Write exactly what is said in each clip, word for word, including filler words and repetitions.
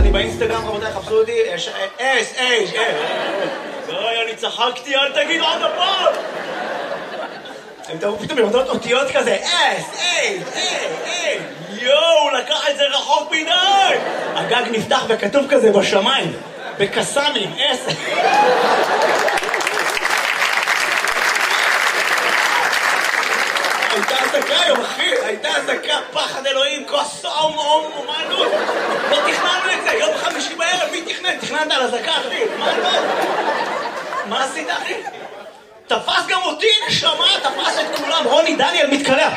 אני באינסטגרם, רבותיי, חפשו אותי, אש, אש, אש, אוי, אני צחקתי, אל תגיד עוד הפעם! הם תראו פתאום במתנות אותיות כזה, אש, אש, אש, יואו, הוא לקח את זה רחוק מדי! הגג נפתח וכתוב כזה בשמיים, בקסאמים, אש. הייתה הזקה היום, אחי, הייתה הזקה, פחד אלוהים, כוס אום אום אומנות. לא תכננו את זה, יום חמישי בערב, מי תכנן? תכננת על הזקה, אחי, מה לא? מה עשית, אחי? תפס גם אותי, נשמה, תפס את כולם, רוני דניאל מתקלח.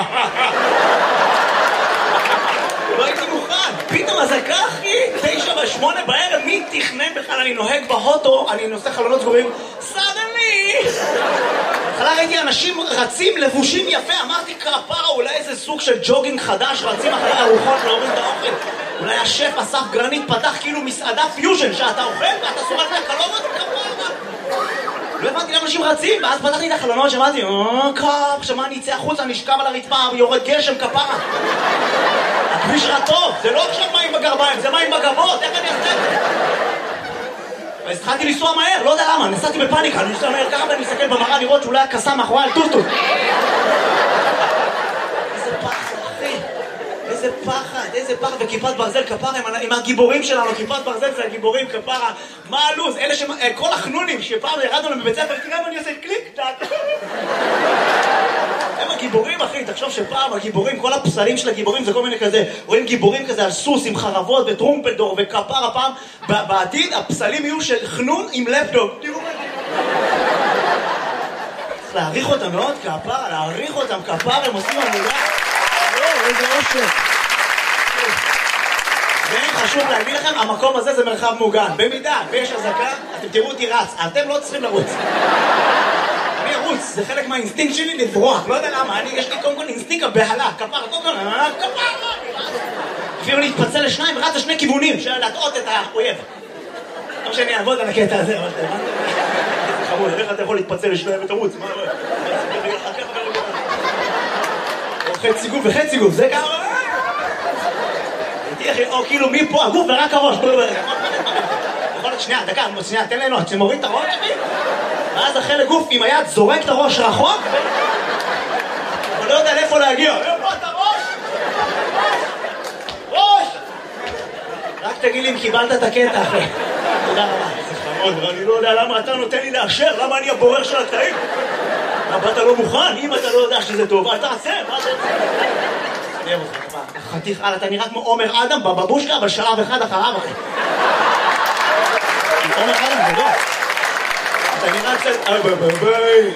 לא הייתי מוכן, פתאום הזקה, אחי, תשע ושמונה בערב, מי תכנן בכלל? אני נוהג בהוטו, אני נושא חלונות סגורים, סדני! בהתחלה ראיתי אנשים רצים לבושים יפה, אמרתי כפרה, אולי איזה סוג של ג'וגינג חדש, רצים אחרי ארוחות להוריד את האוכל. אולי השף אסף גרנית פתח כאילו מסעדה פיוז'ן, שאתה אוכל ואתה סורק מהחלומות וכפרה. לא הבנתי למה אנשים רצים, ואז פתחתי את החלונות שאמרתי, אה, קאפ, שמה אני אצא החוצה, נשכב על הרצפה, יורד גשם כפרה. הכביש רע טוב, זה לא עכשיו מים בגרביים, זה מים בגבות, איך אני אעשה את זה? אז התחלתי לנסוע מהר, לא יודע למה, נסעתי בפאניקה, אני נוסע מהר ככה ואני מסתכל במראה לראות שאולי הקסאם מאחורי על טוטוט. איזה פחד, אחי, איזה פחד, איזה פחד, וכיפת ברזל כפרה עם הגיבורים שלנו, כיפת ברזל זה הגיבורים כפרה, מה הלו"ז, אלה ש... כל החנונים שפעם ירדנו להם בבית ספר, תראה מה אני עושה, קליק, טאק. הם הגיבורים, אחי, תחשוב שפעם הגיבורים, כל הפסלים של הגיבורים זה כל מיני כזה, רואים גיבורים כזה על סוס עם חרבות וטרומפלדור וכפרה פעם, בעתיד הפסלים יהיו של חנון עם לפדוג. תראו מה זה. צריך להעריך אותם מאוד כפרה, להעריך אותם כפרה, הם עושים עבודה. לא, איזה אושר. וחשוב להגיד לכם, המקום הזה זה מרחב מוגן. במידה ויש הזקה, אתם תראו אותי רץ, אתם לא צריכים לרוץ. אני ארוץ, זה חלק מהאינסטינקט שלי לברוח, לא יודע למה, אני, יש לי קודם כל אינסטינקט הבהלה, כפרה, קודם כל, כפרה, אפילו להתפצל לשניים, רץ לשני כיוונים, של להטעות את האויב. לא שאני אעבוד על הקטע הזה, אבל זה חמוד, איך אתה יכול להתפצל לשניים ותרוץ? מה, או חצי גוף וחצי גוף, זה ככה, או כאילו מפה, הגוף ורק הראש. יכול להיות, שנייה, דקה, שנייה, תן ליהנות, שמוריד את הראש, ואז החלק גוף עם היד זורק את הראש רחוק, אבל לא יודע לאיפה להגיע. איפה את הראש? ראש! רק תגיד לי אם קיבלת את הקטע אחרי. תודה רבה. זה חמוד, ואני לא יודע למה אתה נותן לי לאשר, למה אני הבורר של הקטעים? למה אתה לא מוכן? אם אתה לא יודע שזה טוב, אל תעשה, מה אתה רוצה? אני אוהב אותך, כפרה. חתיך, אלה, אתה נראה כמו עומר אדם בבבושקה, אבל שלב אחד אחריו, אחי. עומר אדם זה לא. אתה נראה קצת... אוי ביי ביי ביי.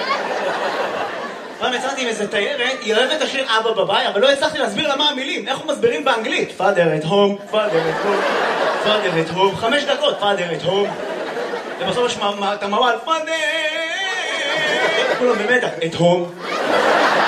פעם יצאתי עם איזה תיירת, היא אוהבת את השיר אבא בביי, אבל לא הצלחתי להסביר לה מה המילים, איך הוא מסבירים באנגלית. Father at home, father at home, father at home, חמש דקות, father at home. ובסוף יש את המעל, father... כולם במתח, at home.